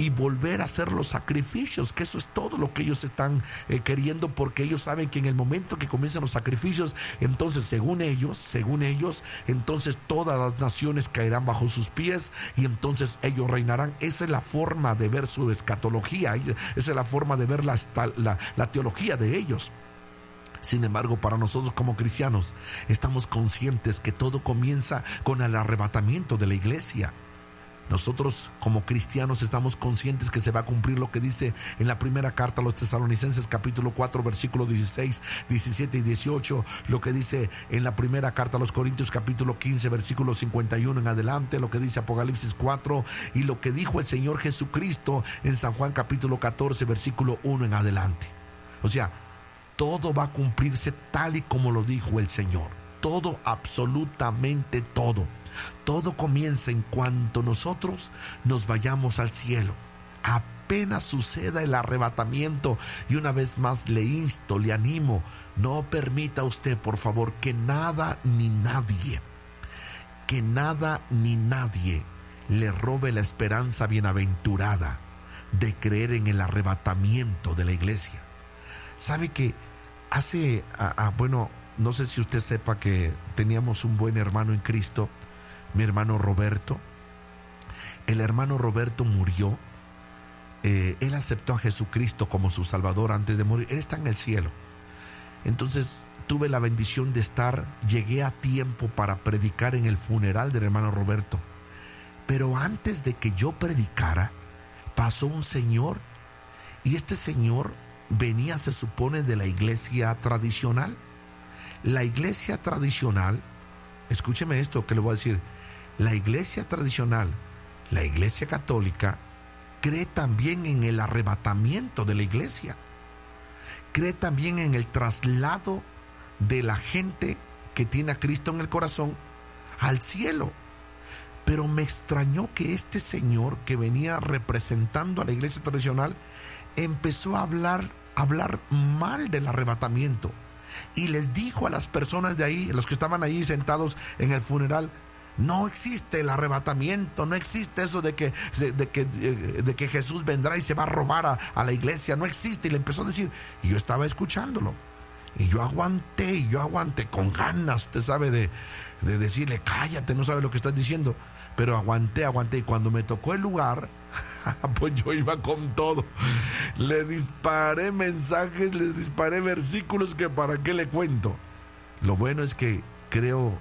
y volver a hacer los sacrificios, que eso es todo lo que ellos están queriendo, porque ellos saben que en el momento que comiencen los sacrificios, entonces según ellos, entonces todas las naciones caerán bajo sus pies y entonces ellos reinarán. Esa es la forma de ver su escatología, esa es la forma de ver la teología de ellos. Sin embargo, para nosotros como cristianos, estamos conscientes que todo comienza con el arrebatamiento de la iglesia. Nosotros como cristianos estamos conscientes que se va a cumplir lo que dice en la primera carta a los Tesalonicenses capítulo 4 versículos 16, 17 y 18, lo que dice en la primera carta a los Corintios capítulo 15 versículo 51 en adelante, lo que dice Apocalipsis 4 y lo que dijo el Señor Jesucristo en San Juan capítulo 14 versículo 1 en adelante. O sea, todo va a cumplirse tal y como lo dijo el Señor. Todo, absolutamente todo. Todo comienza en cuanto nosotros nos vayamos al cielo. Apenas suceda el arrebatamiento. Y una vez más le insto, le animo, no permita usted, por favor, que nada ni nadie le robe la esperanza bienaventurada de creer en el arrebatamiento de la iglesia. ¿Sabe que no sé si usted sepa que teníamos un buen hermano en Cristo, mi hermano Roberto? El hermano Roberto murió. Él aceptó a Jesucristo como su Salvador antes de morir. Él está en el cielo. Entonces tuve la bendición de llegué a tiempo para predicar en el funeral del hermano Roberto. Pero antes de que yo predicara, pasó un señor, y este señor venía, se supone, de la iglesia tradicional. La iglesia tradicional, escúcheme esto que le voy a decir, la iglesia tradicional, la iglesia católica, cree también en el arrebatamiento de la iglesia, cree también en el traslado de la gente que tiene a Cristo en el corazón al cielo. Pero me extrañó que este señor que venía representando a la iglesia tradicional empezó a hablar mal del arrebatamiento y les dijo a las personas de ahí, los que estaban ahí sentados en el funeral: no existe el arrebatamiento, no existe eso de que Jesús vendrá y se va a robar a la iglesia, no existe. Y le empezó a decir, y yo estaba escuchándolo, y yo aguanté con ganas, usted sabe, de decirle: cállate, no sabes lo que estás diciendo. Pero aguanté, y cuando me tocó el lugar, pues yo iba con todo. Le disparé mensajes, le disparé versículos que para qué le cuento. Lo bueno es que creo,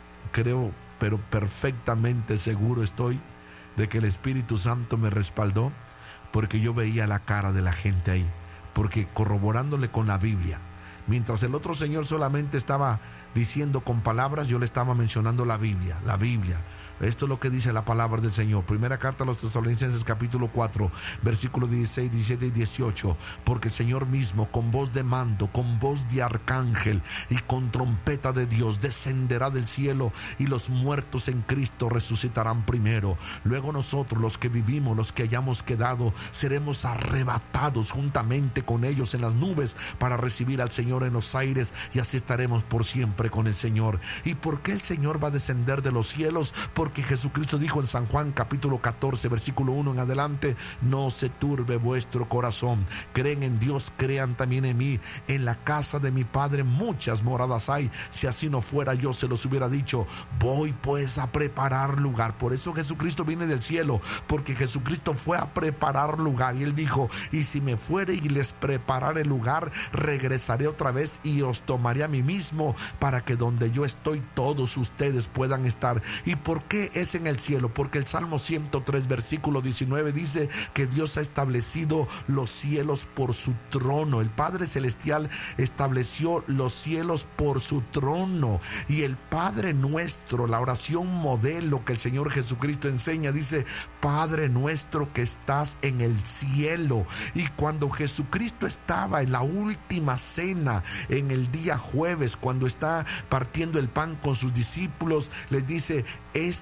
pero perfectamente seguro estoy de que el Espíritu Santo me respaldó, porque yo veía la cara de la gente ahí, porque corroborándole con la Biblia, mientras el otro señor solamente estaba diciendo con palabras, yo le estaba mencionando la Biblia. Esto es lo que dice la palabra del Señor. Primera carta a los Tesalonicenses capítulo 4 versículos 16, 17 y 18. Porque el Señor mismo, con voz de mando, con voz de arcángel y con trompeta de Dios, descenderá del cielo, y los muertos en Cristo resucitarán primero. Luego nosotros, los que vivimos, los que hayamos quedado, seremos arrebatados juntamente con ellos en las nubes para recibir al Señor en los aires, y así estaremos por siempre con el Señor. ¿Y por qué el Señor va a descender de los cielos? Porque Jesucristo dijo en San Juan capítulo 14 versículo 1 en adelante: no se turbe vuestro corazón, creen en Dios, crean también en mí. En la casa de mi Padre muchas moradas hay, si así no fuera yo se los hubiera dicho. Voy pues a preparar lugar. Por eso Jesucristo viene del cielo, porque Jesucristo fue a preparar lugar, y Él dijo: y si me fuere y les prepararé lugar, regresaré otra vez y os tomaré a mí mismo, para que donde yo estoy todos ustedes puedan estar. ¿Y por qué es en el cielo? Porque el Salmo 103 versículo 19 dice que Dios ha establecido los cielos por su trono. El Padre Celestial estableció los cielos por su trono, y el Padre nuestro, la oración modelo que el Señor Jesucristo enseña, dice: Padre nuestro que estás en el cielo. Y cuando Jesucristo estaba en la última cena, en el día jueves, cuando está partiendo el pan con sus discípulos, les dice: esta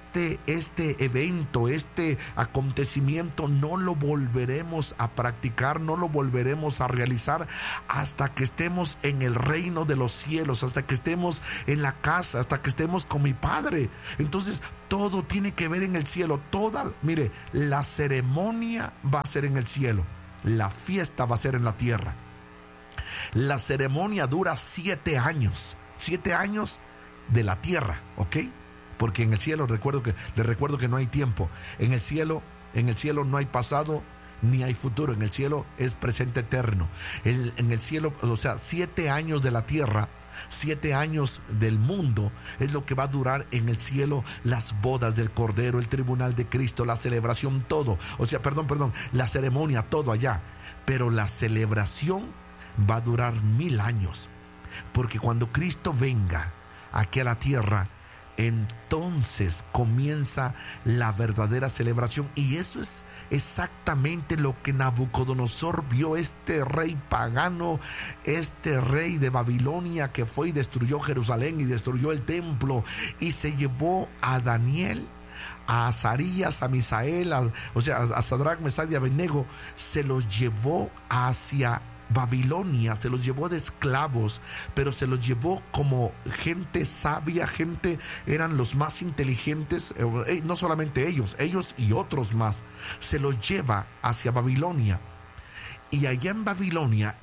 este evento, este acontecimiento no lo volveremos a practicar, no lo volveremos a realizar hasta que estemos en el reino de los cielos, hasta que estemos en la casa, hasta que estemos con mi Padre. Entonces todo tiene que ver en el cielo. Mire, la ceremonia va a ser en el cielo, la fiesta va a ser en la tierra. La ceremonia dura 7 años, 7 años de la tierra, ¿ok? Porque en el cielo les recuerdo que no hay tiempo. En el cielo no hay pasado ni hay futuro. En el cielo es presente eterno. En el cielo, o sea, 7 años de la tierra, 7 años del mundo es lo que va a durar en el cielo, las bodas del Cordero, el tribunal de Cristo, la celebración, todo. O sea, perdón, la ceremonia, todo allá. Pero la celebración va a durar 1000 años. Porque cuando Cristo venga aquí a la tierra, entonces comienza la verdadera celebración. Y eso es exactamente lo que Nabucodonosor vio, este rey pagano, este rey de Babilonia que fue y destruyó Jerusalén y destruyó el templo, y se llevó a Daniel, a Azarías, a Misael, a Sadrach, Mesach y Abednego, se los llevó hacia Babilonia, se los llevó de esclavos, pero se los llevó como gente sabia, eran los más inteligentes, no solamente ellos y otros más, se los lleva hacia Babilonia. Y allá en Babilonia,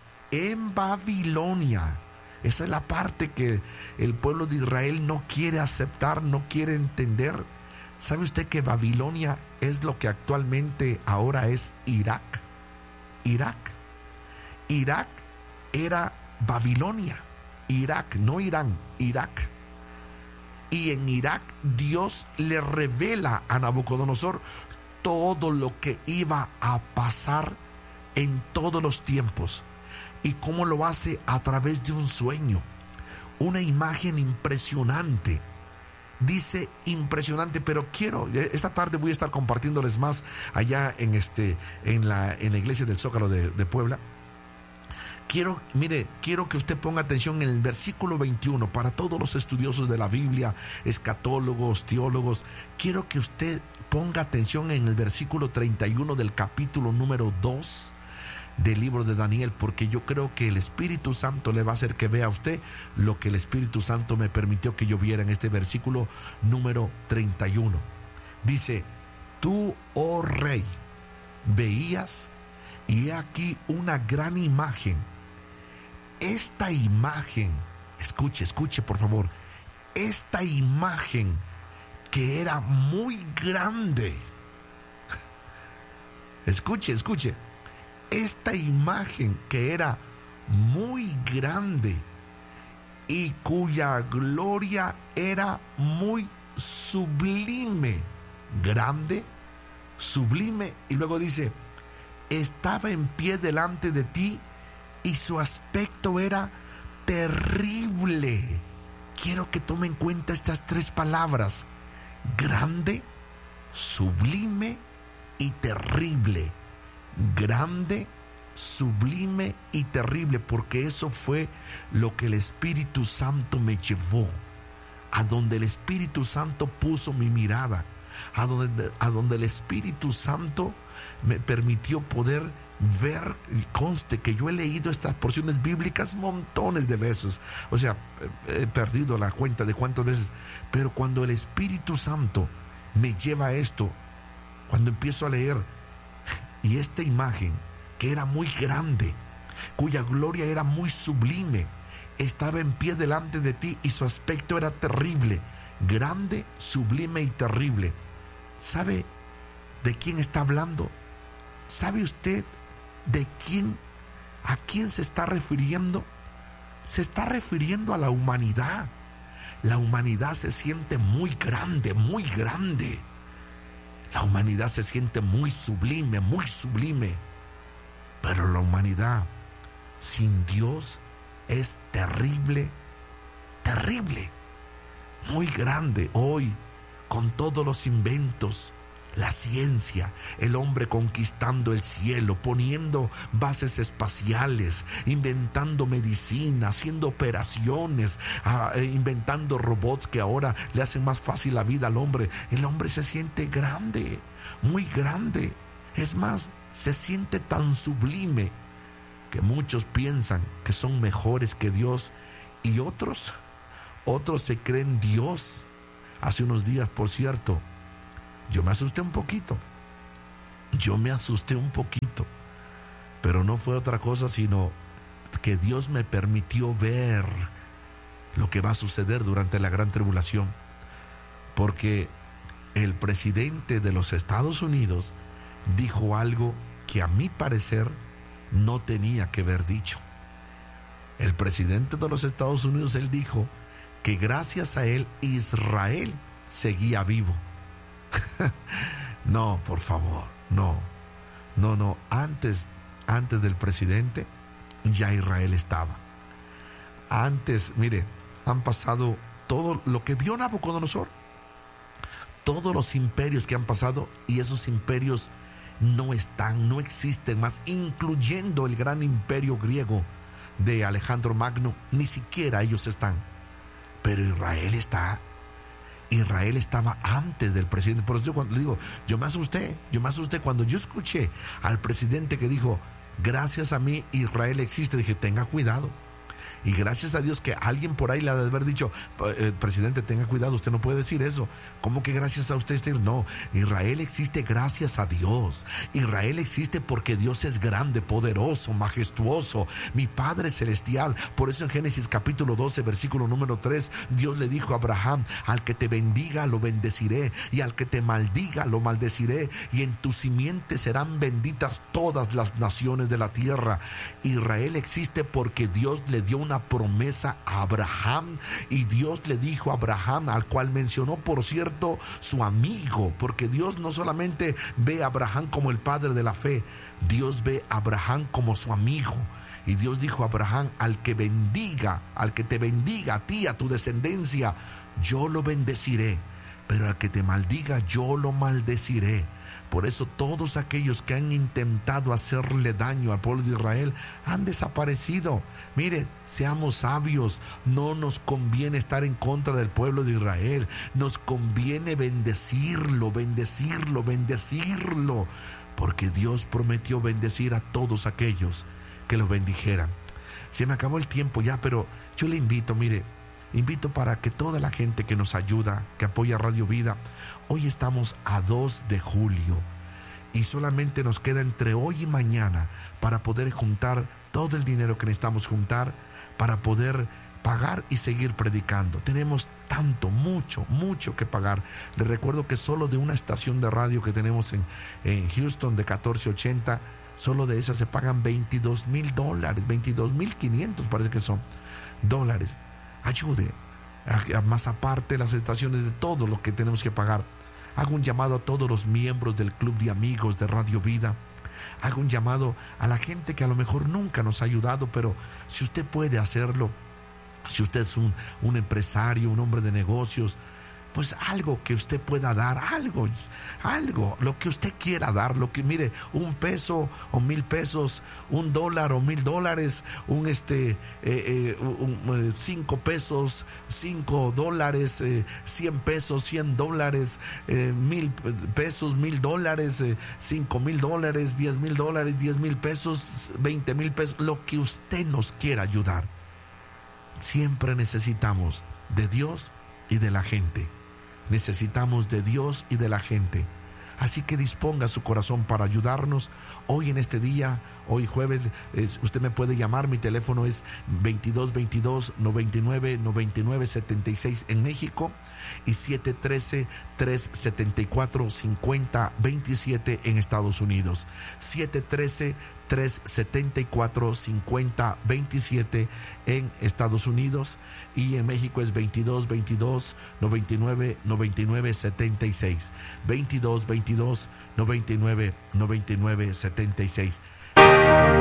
esa es la parte que el pueblo de Israel no quiere aceptar, no quiere entender. ¿Sabe usted que Babilonia es lo que actualmente ahora es Irak? Irak era Babilonia. Irak, no Irán, Irak. Y en Irak Dios le revela a Nabucodonosor todo lo que iba a pasar en todos los tiempos. Y cómo lo hace a través de un sueño. Una imagen impresionante. Dice impresionante, pero esta tarde voy a estar compartiéndoles más allá en la iglesia del Zócalo de Puebla. Quiero que usted ponga atención en el versículo 21 para todos los estudiosos de la Biblia, escatólogos, teólogos. Quiero que usted ponga atención en el versículo 31 del capítulo número 2 del libro de Daniel, porque yo creo que el Espíritu Santo le va a hacer que vea a usted lo que el Espíritu Santo me permitió que yo viera en este versículo número 31. Dice: tú, oh rey, veías, y he aquí una gran imagen. Esta imagen, escuche por favor, esta imagen que era muy grande. Escuche. Esta imagen que era muy grande y cuya gloria era muy sublime. Grande, sublime, y luego dice: estaba en pie delante de ti y su aspecto era terrible. Quiero que tome en cuenta estas 3 palabras: grande, sublime y terrible. Grande, sublime y terrible, porque eso fue lo que el Espíritu Santo me llevó, a donde el Espíritu Santo puso mi mirada, a donde el Espíritu Santo me permitió poder ver. Y conste que yo he leído estas porciones bíblicas montones de veces, o sea, he perdido la cuenta de cuántas veces, pero cuando el Espíritu Santo me lleva a esto, cuando empiezo a leer, y esta imagen que era muy grande, cuya gloria era muy sublime, estaba en pie delante de ti y su aspecto era terrible. Grande, sublime y terrible. ¿Sabe de quién está hablando? ¿Sabe usted a quién se está refiriendo? Se está refiriendo a la humanidad. La humanidad se siente muy grande, muy grande. La humanidad se siente muy sublime, muy sublime. Pero la humanidad sin Dios es terrible, terrible. Muy grande hoy, con todos los inventos, La ciencia, el hombre conquistando el cielo, poniendo bases espaciales, inventando medicina, haciendo operaciones, inventando robots que ahora le hacen más fácil la vida al hombre. El hombre se siente grande, muy grande. Es más, se siente tan sublime que muchos piensan que son mejores que Dios y otros se creen Dios. Hace unos días, por cierto, yo me asusté un poquito, pero no fue otra cosa sino que Dios me permitió ver lo que va a suceder durante la gran tribulación, porque el presidente de los Estados Unidos dijo algo que a mi parecer no tenía que haber dicho. El presidente de los Estados Unidos, él dijo que gracias a él Israel seguía vivo. No, por favor, no. Antes del presidente ya Israel estaba. Antes, mire, han pasado todo lo que vio Nabucodonosor, todos los imperios que han pasado, y esos imperios no existen más, incluyendo el gran imperio griego de Alejandro Magno. Ni siquiera ellos están, pero Israel está. Israel estaba antes del presidente. Por eso cuando le digo, yo me asusté cuando yo escuché al presidente que dijo, gracias a mí Israel existe. Dije, tenga cuidado. Y gracias a Dios que alguien por ahí le ha de haber dicho, presidente, tenga cuidado, usted no puede decir eso. ¿Cómo que gracias a usted? No, Israel existe gracias a Dios. Israel existe porque Dios es grande, poderoso, majestuoso, mi Padre celestial. Por eso en Génesis capítulo 12, versículo número 3, Dios le dijo a Abraham, al que te bendiga lo bendeciré, y al que te maldiga lo maldeciré, y en tu simiente serán benditas todas las naciones de la tierra. Israel existe porque Dios le dio una promesa a Abraham, y Dios le dijo a Abraham, al cual mencionó, por cierto, su amigo, porque Dios no solamente ve a Abraham como el padre de la fe, Dios ve a Abraham como su amigo. Y Dios dijo a Abraham, al que te bendiga a ti, a tu descendencia, yo lo bendeciré, pero al que te maldiga, yo lo maldeciré. Por eso todos aquellos que han intentado hacerle daño al pueblo de Israel han desaparecido. Mire, seamos sabios, no nos conviene estar en contra del pueblo de Israel, nos conviene bendecirlo, porque Dios prometió bendecir a todos aquellos que lo bendijeran. Se me acabó el tiempo ya, pero yo le invito, invito para que toda la gente que nos ayuda, que apoya Radio Vida, hoy estamos a 2 de julio y solamente nos queda entre hoy y mañana para poder juntar todo el dinero que necesitamos juntar para poder pagar y seguir predicando. Tenemos mucho que pagar. Les recuerdo que solo de una estación de radio que tenemos en Houston de 1480, solo de esa se pagan $22,000, $22,500 parece que son dólares. Ayude, más aparte las estaciones de todo lo que tenemos que pagar. Hago un llamado a todos los miembros del Club de Amigos de Radio Vida. Hago un llamado a la gente que a lo mejor nunca nos ha ayudado, pero si usted puede hacerlo, si usted es un empresario, un hombre de negocios, pues algo que usted pueda dar, algo, lo que usted quiera dar, lo que, mire, $1 o $1,000, $1 o $1,000, $5, $5, $100, $100, $1,000, $1,000, $5,000, $10,000, $10,000, $20,000, lo que usted nos quiera ayudar. Siempre necesitamos de Dios y de la gente. Necesitamos de Dios y de la gente. Así que disponga su corazón para ayudarnos. Hoy en este día, hoy jueves, usted me puede llamar. Mi teléfono es 2222-99-99-76 en México y 713-374-5027 en Estados Unidos. 713-374-5027 en Estados Unidos, y en México es 2222-99-99-76. 2222-99-99-76.